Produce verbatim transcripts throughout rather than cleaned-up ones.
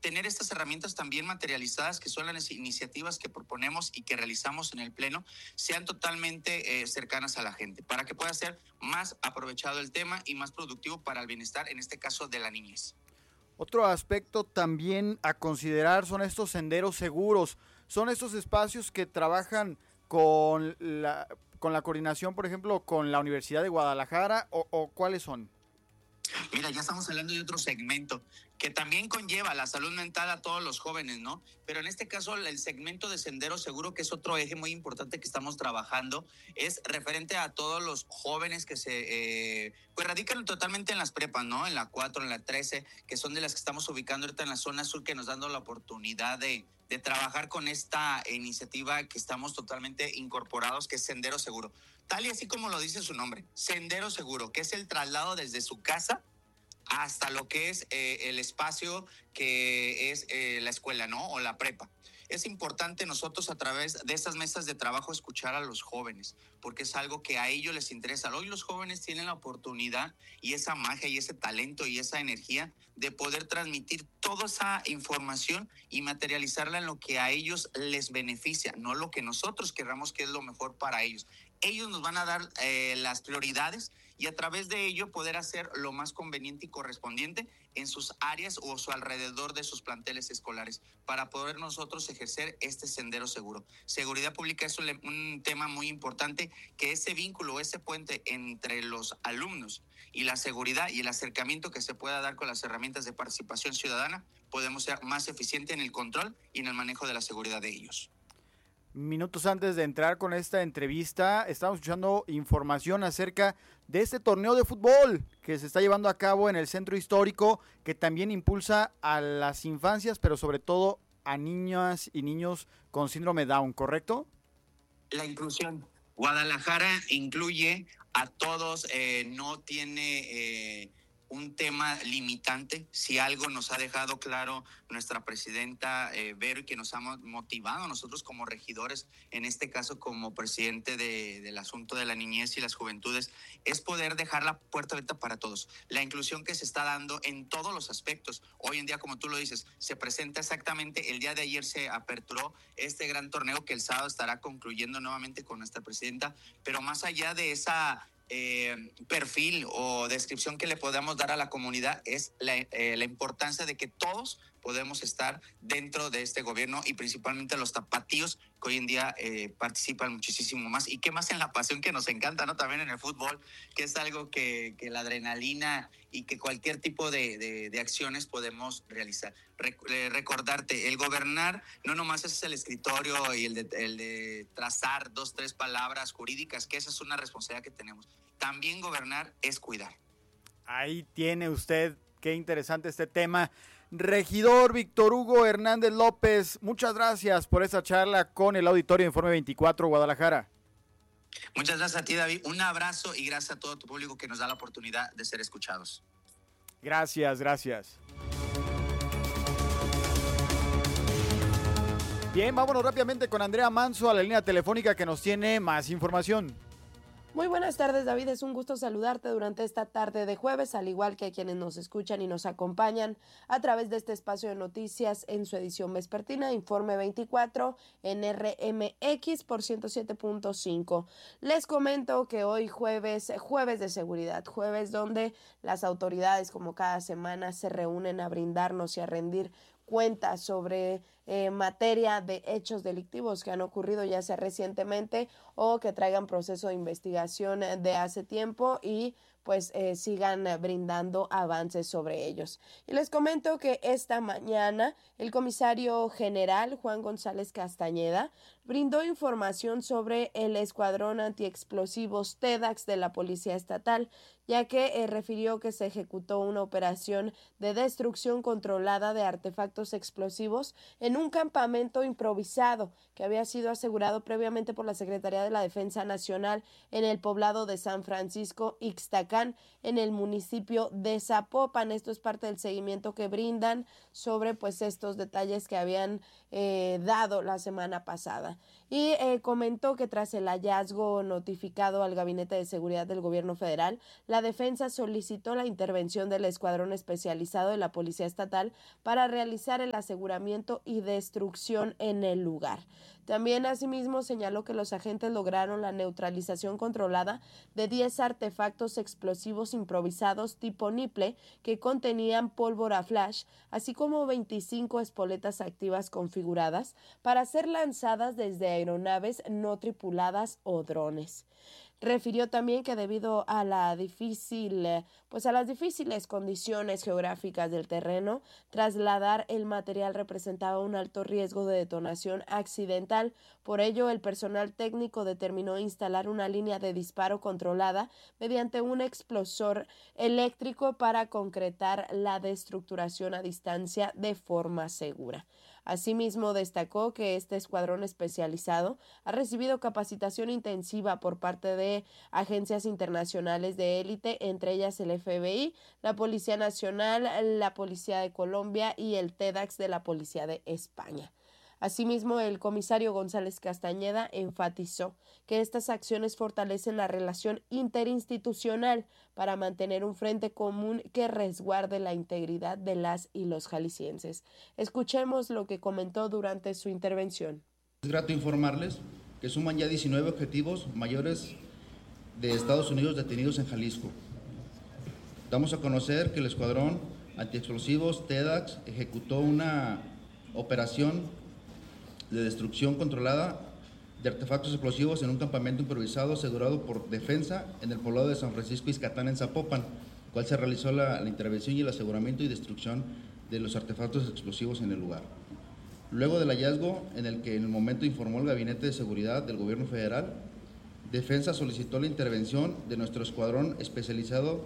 tener estas herramientas también materializadas, que son las iniciativas que proponemos y que realizamos en el Pleno, sean totalmente eh, cercanas a la gente, para que pueda ser más aprovechado el tema y más productivo para el bienestar, en este caso de la niñez. Otro aspecto también a considerar son estos senderos seguros. Son estos espacios que trabajan con la, con la coordinación, por ejemplo, con la Universidad de Guadalajara, o, o ¿cuáles son? Mira, ya estamos hablando de otro segmento que también conlleva la salud mental a todos los jóvenes, ¿no? Pero en este caso, el segmento de Sendero Seguro, que es otro eje muy importante que estamos trabajando, es referente a todos los jóvenes que se, eh, pues radican totalmente en las prepas, ¿no? En la cuatro, en la trece, que son de las que estamos ubicando ahorita en la zona sur, que nos dando la oportunidad de, de trabajar con esta iniciativa que estamos totalmente incorporados, que es Sendero Seguro. Tal y así como lo dice su nombre, Sendero Seguro, que es el traslado desde su casa hasta lo que es eh, el espacio que es eh, la escuela, ¿no? O la prepa. Es importante nosotros a través de estas mesas de trabajo escuchar a los jóvenes, porque es algo que a ellos les interesa. Hoy los jóvenes tienen la oportunidad y esa magia y ese talento y esa energía de poder transmitir toda esa información y materializarla en lo que a ellos les beneficia, no lo que nosotros querramos que es lo mejor para ellos. Ellos nos van a dar eh, las prioridades y a través de ello poder hacer lo más conveniente y correspondiente en sus áreas o a su alrededor de sus planteles escolares para poder nosotros ejercer este sendero seguro. Seguridad pública es un, un tema muy importante, que ese vínculo, ese puente entre los alumnos y la seguridad y el acercamiento que se pueda dar con las herramientas de participación ciudadana, podemos ser más eficientes en el control y en el manejo de la seguridad de ellos. Minutos antes de entrar con esta entrevista, estamos escuchando información acerca de este torneo de fútbol que se está llevando a cabo en el centro histórico, que también impulsa a las infancias, pero sobre todo a niñas y niños con síndrome Down, ¿correcto? La inclusión. Guadalajara incluye a todos, eh, no tiene eh, un tema limitante. Si algo nos ha dejado claro nuestra presidenta eh, Vero, y que nos ha motivado a nosotros como regidores, en este caso como presidente de, del asunto de la niñez y las juventudes, es poder dejar la puerta abierta para todos. La inclusión que se está dando en todos los aspectos. Hoy en día, como tú lo dices, se presenta exactamente, el día de ayer se aperturó este gran torneo que el sábado estará concluyendo nuevamente con nuestra presidenta, pero más allá de esa Eh, perfil o descripción que le podamos dar a la comunidad, es la, eh, la importancia de que todos podemos estar dentro de este gobierno y principalmente los tapatíos que hoy en día eh, participan muchísimo más, y qué más en la pasión que nos encanta, ¿no? También en el fútbol, que es algo que, que la adrenalina y que cualquier tipo de, de, de acciones podemos realizar. Re, eh, recordarte, el gobernar no nomás es el escritorio y el de, el de trazar dos, tres palabras jurídicas, que esa es una responsabilidad que tenemos. También gobernar es cuidar. Ahí tiene usted, qué interesante este tema. Regidor Víctor Hugo Hernández López, muchas gracias por esta charla con el auditorio de Informe veinticuatro Guadalajara. Muchas gracias a ti, David. Un abrazo y gracias a todo tu público que nos da la oportunidad de ser escuchados. Gracias, gracias. Bien, vámonos rápidamente con Andrea Manso a la línea telefónica que nos tiene más información. Muy buenas tardes, David, es un gusto saludarte durante esta tarde de jueves, al igual que a quienes nos escuchan y nos acompañan a través de este espacio de noticias en su edición vespertina, Informe veinticuatro en R M X por ciento siete punto cinco. Les comento que hoy jueves, jueves de seguridad, jueves donde las autoridades, como cada semana, se reúnen a brindarnos y a rendir cuentas sobre eh, materia de hechos delictivos que han ocurrido ya sea recientemente o que traigan proceso de investigación de hace tiempo y pues eh, sigan brindando avances sobre ellos. Y les comento que esta mañana el comisario general Juan González Castañeda brindó información sobre el escuadrón antiexplosivos TEDAX de la Policía Estatal, ya que eh, refirió que se ejecutó una operación de destrucción controlada de artefactos explosivos en un campamento improvisado que había sido asegurado previamente por la Secretaría de la Defensa Nacional en el poblado de San Francisco Ixtacán, en el municipio de Zapopan. Esto es parte del seguimiento que brindan sobre pues estos detalles que habían eh, dado la semana pasada. Y eh, comentó que tras el hallazgo notificado al Gabinete de Seguridad del Gobierno Federal, La defensa solicitó la intervención del escuadrón especializado de la Policía Estatal para realizar el aseguramiento y destrucción en el lugar. También, asimismo, señaló que los agentes lograron la neutralización controlada de diez artefactos explosivos improvisados tipo niple que contenían pólvora flash, así como veinticinco espoletas activas configuradas para ser lanzadas desde aeronaves no tripuladas o drones. Refirió también que debido a la difícil, pues a las difíciles condiciones geográficas del terreno, trasladar el material representaba un alto riesgo de detonación accidental. Por ello, el personal técnico determinó instalar una línea de disparo controlada mediante un explosor eléctrico para concretar la destructuración a distancia de forma segura. Asimismo, destacó que este escuadrón especializado ha recibido capacitación intensiva por parte de agencias internacionales de élite, entre ellas el F B I, la Policía Nacional, la Policía de Colombia y el TEDx de la Policía de España. Asimismo, el comisario González Castañeda enfatizó que estas acciones fortalecen la relación interinstitucional para mantener un frente común que resguarde la integridad de las y los jaliscienses. Escuchemos lo que comentó durante su intervención. Es grato informarles que suman ya diecinueve objetivos mayores de Estados Unidos detenidos en Jalisco. Damos a conocer que el Escuadrón Antiexplosivos TEDx ejecutó una operación de destrucción controlada de artefactos explosivos en un campamento improvisado asegurado por Defensa en el poblado de San Francisco Ixcatán, en Zapopan, cual se realizó la, la intervención y el aseguramiento y destrucción de los artefactos explosivos en el lugar. Luego del hallazgo, en el que en el momento informó el Gabinete de Seguridad del Gobierno Federal, Defensa solicitó la intervención de nuestro escuadrón especializado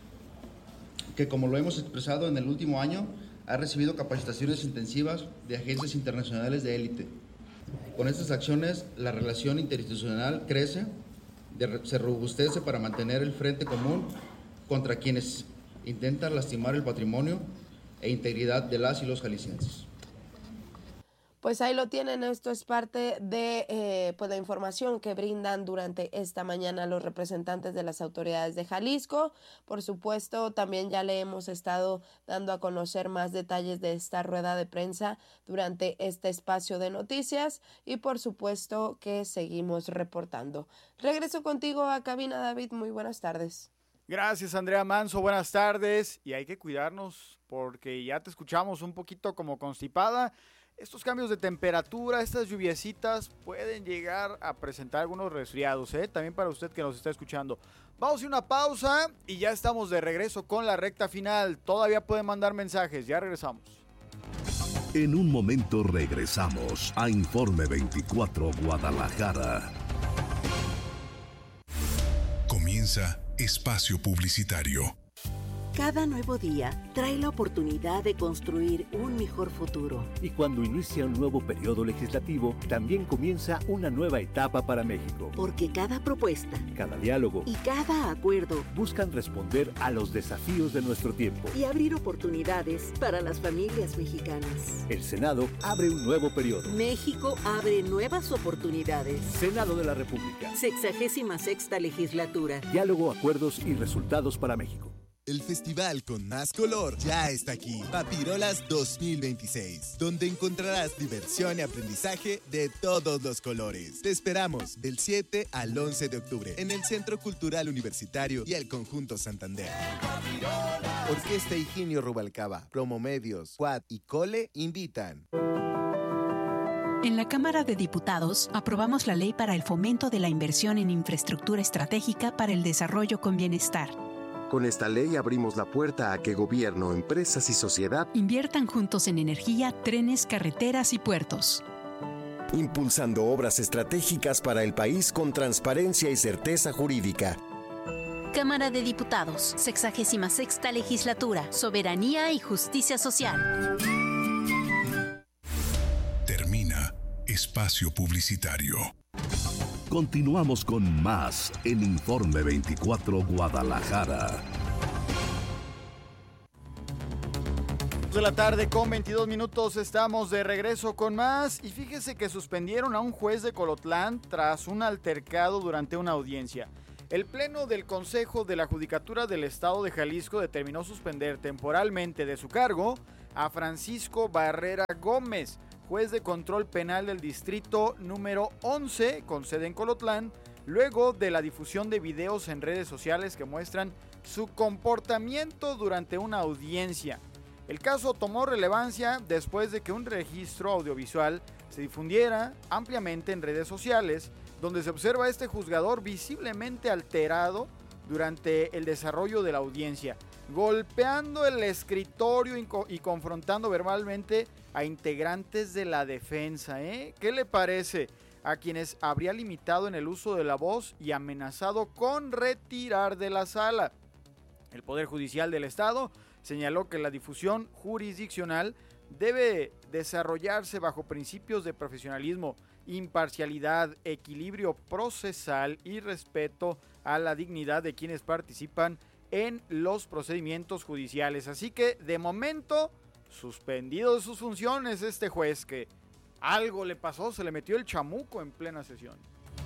que, como lo hemos expresado en el último año, ha recibido capacitaciones intensivas de agencias internacionales de élite. Con estas acciones, la relación interinstitucional crece, se robustece para mantener el frente común contra quienes intentan lastimar el patrimonio e integridad de las y los jaliscienses. Pues ahí lo tienen, esto es parte de eh, pues la información que brindan durante esta mañana los representantes de las autoridades de Jalisco. Por supuesto, también ya le hemos estado dando a conocer más detalles de esta rueda de prensa durante este espacio de noticias y por supuesto que seguimos reportando. Regreso contigo a cabina, David, muy buenas tardes. Gracias, Andrea Manso, buenas tardes, y hay que cuidarnos porque ya te escuchamos un poquito como constipada. Estos cambios de temperatura, estas lluviecitas pueden llegar a presentar algunos resfriados, ¿eh? También para usted que nos está escuchando. Vamos a una pausa y ya estamos de regreso con la recta final. Todavía pueden mandar mensajes, ya regresamos. En un momento regresamos a Informe veinticuatro Guadalajara. Comienza Espacio Publicitario. Cada nuevo día trae la oportunidad de construir un mejor futuro. Y cuando inicia un nuevo periodo legislativo, también comienza una nueva etapa para México. Porque cada propuesta, cada diálogo y cada acuerdo buscan responder a los desafíos de nuestro tiempo y abrir oportunidades para las familias mexicanas. El Senado abre un nuevo periodo. México abre nuevas oportunidades. Senado de la República. Sexagésima sexta legislatura. Diálogo, acuerdos y resultados para México. El festival con más color ya está aquí, Papirolas dos mil veintiséis, donde encontrarás diversión y aprendizaje de todos los colores. Te esperamos del siete al once de octubre en el Centro Cultural Universitario y el Conjunto Santander. Orquesta Higinio Rubalcaba, Promomedios, Quad y Cole invitan. En la Cámara de Diputados aprobamos la ley para el fomento de la inversión en infraestructura estratégica para el desarrollo con bienestar. Con esta ley abrimos la puerta a que gobierno, empresas y sociedad inviertan juntos en energía, trenes, carreteras y puertos. Impulsando obras estratégicas para el país con transparencia y certeza jurídica. Cámara de Diputados, sexagésima sexta legislatura, soberanía y justicia social. Termina Espacio Publicitario. Continuamos con más en Informe veinticuatro Guadalajara. De la tarde con veintidós minutos, estamos de regreso con más. Y fíjese que suspendieron a un juez de Colotlán tras un altercado durante una audiencia. El Pleno del Consejo de la Judicatura del Estado de Jalisco determinó suspender temporalmente de su cargo a Francisco Barrera Gómez, juez de control penal del distrito número once, con sede en Colotlán, luego de la difusión de videos en redes sociales que muestran su comportamiento durante una audiencia. El caso tomó relevancia después de que un registro audiovisual se difundiera ampliamente en redes sociales, donde se observa a este juzgador visiblemente alterado durante el desarrollo de la audiencia, golpeando el escritorio y, co- y confrontando verbalmente a integrantes de la defensa. ¿eh? ¿Qué le parece? A quienes habría limitado en el uso de la voz y amenazado con retirar de la sala. El Poder Judicial del Estado señaló que la difusión jurisdiccional debe desarrollarse bajo principios de profesionalismo, imparcialidad, equilibrio procesal y respeto a la dignidad de quienes participan en los procedimientos judiciales. Así que, de momento, suspendido de sus funciones este juez que algo le pasó, se le metió el chamuco en plena sesión.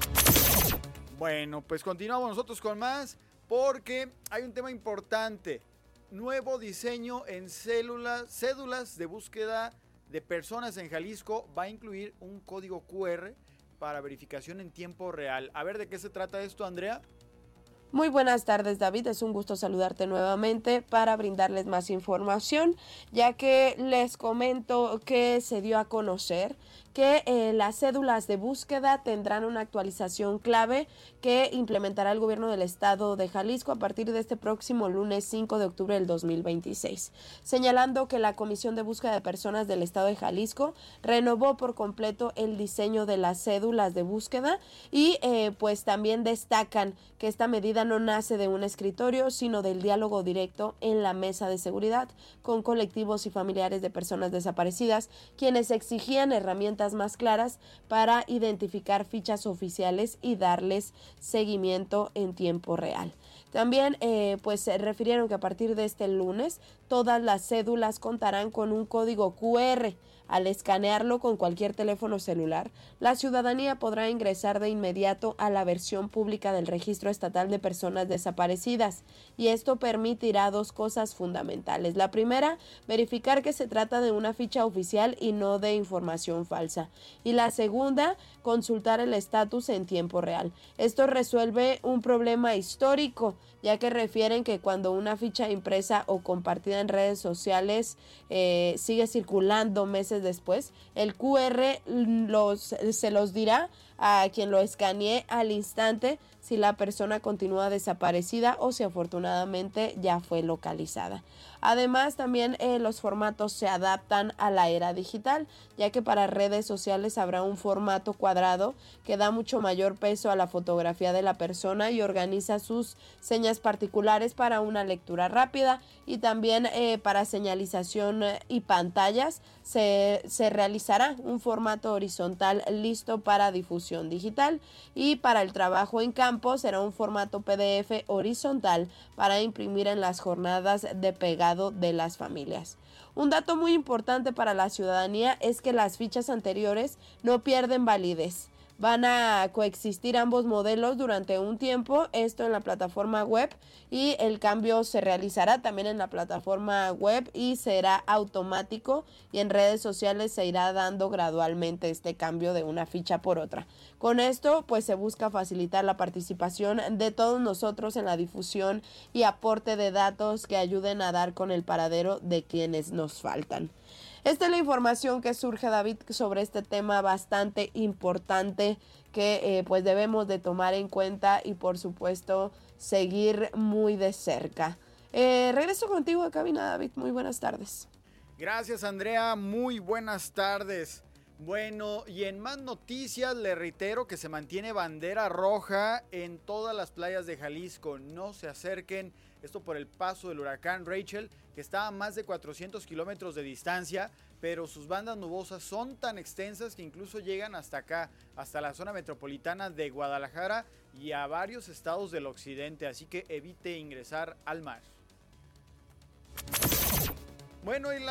Bueno, pues continuamos nosotros con más porque hay un tema importante. Nuevo diseño en células, cédulas de búsqueda de personas en Jalisco va a incluir un código cu erre para verificación en tiempo real. A ver, ¿de qué se trata esto, Andrea? Muy buenas tardes, David. Es un gusto saludarte nuevamente para brindarles más información, ya que les comento que se dio a conocer que eh, las cédulas de búsqueda tendrán una actualización clave que implementará el gobierno del estado de Jalisco a partir de este próximo lunes cinco de octubre del dos mil veintiséis, señalando que la Comisión de Búsqueda de Personas del estado de Jalisco renovó por completo el diseño de las cédulas de búsqueda y eh, pues también destacan que esta medida no nace de un escritorio, sino del diálogo directo en la mesa de seguridad con colectivos y familiares de personas desaparecidas, quienes exigían herramientas más claras para identificar fichas oficiales y darles seguimiento en tiempo real. También eh, pues se refirieron que a partir de este lunes todas las cédulas contarán con un código cu erre. Al escanearlo con cualquier teléfono celular, la ciudadanía podrá ingresar de inmediato a la versión pública del Registro Estatal de Personas Desaparecidas, y esto permitirá dos cosas fundamentales. La primera, verificar que se trata de una ficha oficial y no de información falsa. Y la segunda, consultar el estatus en tiempo real. Esto resuelve un problema histórico, ya que refieren que cuando una ficha impresa o compartida en redes sociales eh, sigue circulando meses después, el cu erre los, se los dirá a quien lo escanee al instante si la persona continúa desaparecida o si afortunadamente ya fue localizada. Además, también eh, los formatos se adaptan a la era digital, ya que para redes sociales habrá un formato cuadrado que da mucho mayor peso a la fotografía de la persona y organiza sus señas particulares para una lectura rápida, y también eh, para señalización y pantallas se, se realizará un formato horizontal listo para difusión digital, y para el trabajo en campo será un formato pe de efe horizontal para imprimir en las jornadas de pegado de las familias. Un dato muy importante para la ciudadanía es que las fichas anteriores no pierden validez. Van a coexistir ambos modelos durante un tiempo, esto en la plataforma web, y el cambio se realizará también en la plataforma web y será automático, y en redes sociales se irá dando gradualmente este cambio de una ficha por otra. Con esto pues se busca facilitar la participación de todos nosotros en la difusión y aporte de datos que ayuden a dar con el paradero de quienes nos faltan. Esta es la información que surge, David, sobre este tema bastante importante que eh, pues debemos de tomar en cuenta y por supuesto seguir muy de cerca. Eh, regreso contigo a cabina, David. Muy buenas tardes. Gracias, Andrea. Muy buenas tardes. Bueno, y en más noticias le reitero que se mantiene bandera roja en todas las playas de Jalisco. No se acerquen, esto por el paso del huracán Rachel, que está a más de cuatrocientos kilómetros de distancia, pero sus bandas nubosas son tan extensas que incluso llegan hasta acá, hasta la zona metropolitana de Guadalajara y a varios estados del occidente, así que evite ingresar al mar. Bueno, y la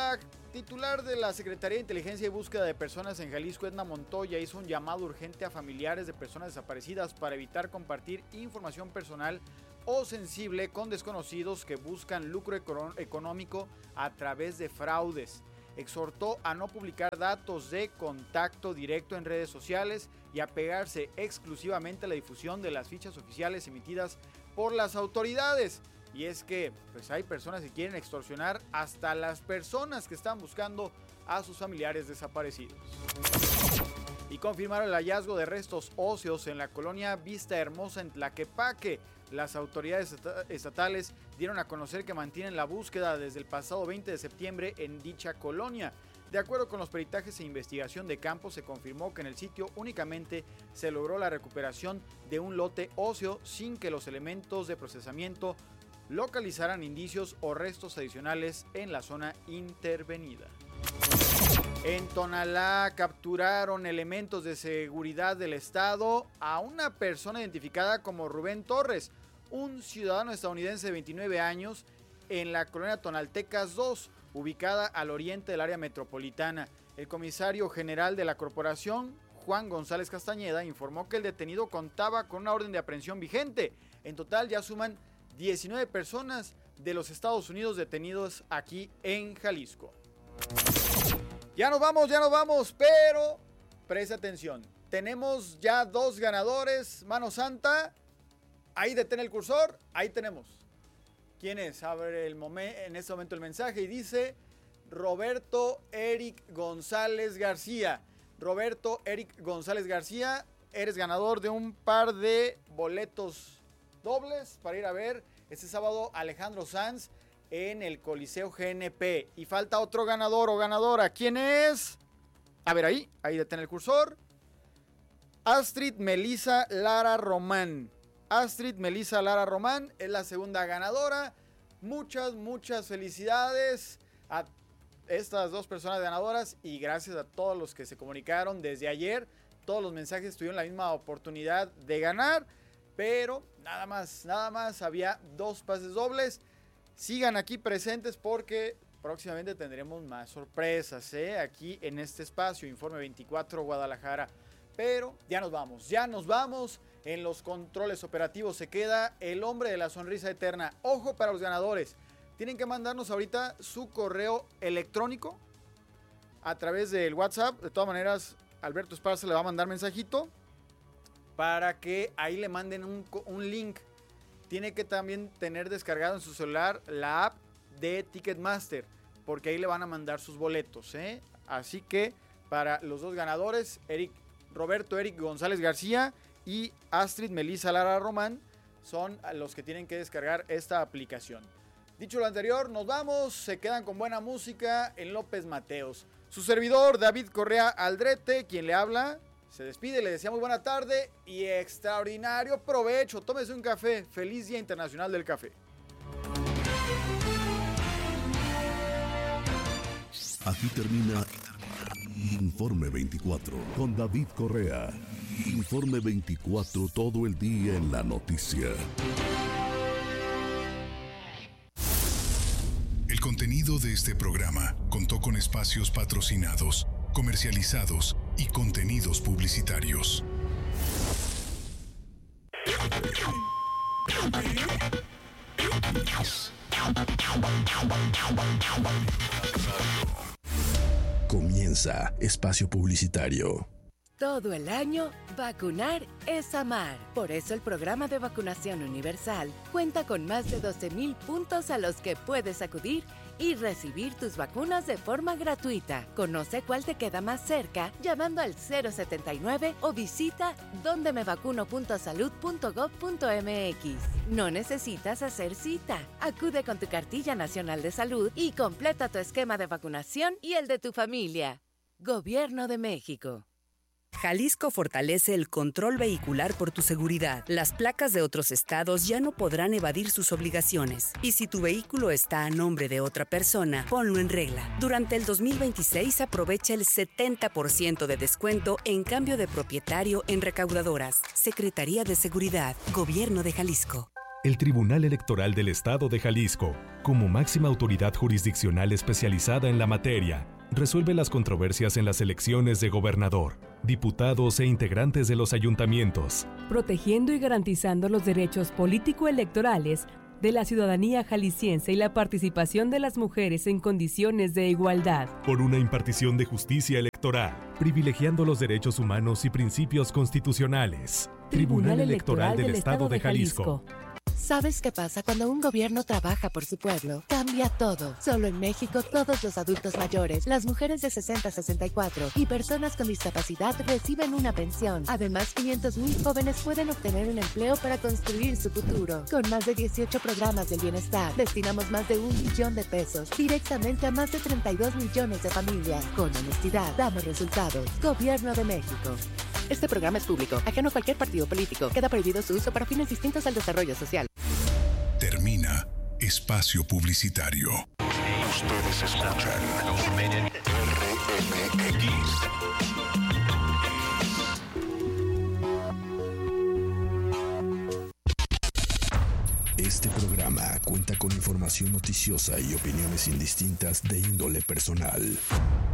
titular de la Secretaría de Inteligencia y Búsqueda de Personas en Jalisco, Edna Montoya, hizo un llamado urgente a familiares de personas desaparecidas para evitar compartir información personal o sensible con desconocidos que buscan lucro económico a través de fraudes. Exhortó a no publicar datos de contacto directo en redes sociales y a apegarse exclusivamente a la difusión de las fichas oficiales emitidas por las autoridades. Y es que pues hay personas que quieren extorsionar hasta las personas que están buscando a sus familiares desaparecidos. Y confirmaron el hallazgo de restos óseos en la colonia Vista Hermosa en Tlaquepaque. Las autoridades estatales dieron a conocer que mantienen la búsqueda desde el pasado veinte de septiembre en dicha colonia. De acuerdo con los peritajes e investigación de campo, se confirmó que en el sitio únicamente se logró la recuperación de un lote óseo sin que los elementos de procesamiento localizaran indicios o restos adicionales en la zona intervenida. En Tonalá capturaron elementos de seguridad del estado a una persona identificada como Rubén Torres, un ciudadano estadounidense de veintinueve años en la colonia Tonaltecas dos, ubicada al oriente del área metropolitana. El comisario general de la corporación, Juan González Castañeda, informó que el detenido contaba con una orden de aprehensión vigente. En total ya suman diecinueve personas de los Estados Unidos detenidos aquí en Jalisco. Ya nos vamos, ya nos vamos, pero presta atención. Tenemos ya dos ganadores, mano santa. Ahí detén el cursor, ahí tenemos. ¿Quién es? Abre el momen- en este momento el mensaje y dice Roberto Eric González García. Roberto Eric González García, eres ganador de un par de boletos dobles para ir a ver este sábado Alejandro Sanz en el Coliseo G N P. Y falta otro ganador o ganadora. ¿Quién es? A ver ahí, ahí detén el cursor. Astrid Melisa Lara Román. Astrid Melisa Lara Román es la segunda ganadora. Muchas, muchas felicidades a estas dos personas ganadoras y gracias a todos los que se comunicaron desde ayer. Todos los mensajes tuvieron la misma oportunidad de ganar, pero nada más, nada más, había dos pases dobles. Sigan aquí presentes porque próximamente tendremos más sorpresas, ¿eh? Aquí en este espacio, Informe veinticuatro Guadalajara. Pero ya nos vamos, ya nos vamos. En los controles operativos se queda el hombre de la sonrisa eterna. Ojo para los ganadores. Tienen que mandarnos ahorita su correo electrónico a través del WhatsApp. De todas maneras, Alberto Esparza le va a mandar mensajito para que ahí le manden un, un link. Tiene que también tener descargado en su celular la app de Ticketmaster, porque ahí le van a mandar sus boletos, ¿eh? Así que para los dos ganadores, Eric, Roberto Eric González García y Astrid Melisa Lara Román, son los que tienen que descargar esta aplicación. Dicho lo anterior, nos vamos, se quedan con buena música en López Mateos. Su servidor, David Correa Aldrete, quien le habla, se despide, le desea muy buena tarde y extraordinario provecho. Tómese un café. Feliz Día Internacional del Café. Aquí termina Informe veinticuatro con David Correa. Informe veinticuatro, todo el día en la noticia. El contenido de este programa contó con espacios patrocinados, comercializados y contenidos publicitarios. Comienza Espacio Publicitario. Todo el año, vacunar es amar. Por eso el programa de vacunación universal cuenta con más de doce mil puntos a los que puedes acudir y recibir tus vacunas de forma gratuita. Conoce cuál te queda más cerca llamando al cero setenta y nueve o visita donde me vacuno punto salud punto gob punto eme equis. No necesitas hacer cita. Acude con tu cartilla nacional de salud y completa tu esquema de vacunación y el de tu familia. Gobierno de México. Jalisco fortalece el control vehicular por tu seguridad. Las placas de otros estados ya no podrán evadir sus obligaciones. Y si tu vehículo está a nombre de otra persona, ponlo en regla. Durante el dos mil veintiséis aprovecha el setenta por ciento de descuento en cambio de propietario en recaudadoras. Secretaría de Seguridad, Gobierno de Jalisco. El Tribunal Electoral del Estado de Jalisco Como máxima autoridad jurisdiccional especializada en la materia, resuelve las controversias en las elecciones de gobernador, diputados e integrantes de los ayuntamientos, protegiendo y garantizando los derechos político-electorales de la ciudadanía jalisciense y la participación de las mujeres en condiciones de igualdad. Por una impartición de justicia electoral, privilegiando los derechos humanos y principios constitucionales. Tribunal, Tribunal Electoral, Electoral del, del Estado de Jalisco. ¿Sabes qué pasa cuando un gobierno trabaja por su pueblo? Cambia todo. Solo en México, todos los adultos mayores, las mujeres de sesenta a sesenta y cuatro y personas con discapacidad reciben una pensión. Además, quinientos mil jóvenes pueden obtener un empleo para construir su futuro. Con más de dieciocho programas del bienestar, destinamos más de un millón de pesos directamente a más de treinta y dos millones de familias. Con honestidad, damos resultados. Gobierno de México. Este programa es público, ajeno a cualquier partido político. Queda prohibido su uso para fines distintos al desarrollo social. Termina Espacio Publicitario. Ustedes escuchan R M X. Este programa cuenta con información noticiosa y opiniones indistintas de índole personal.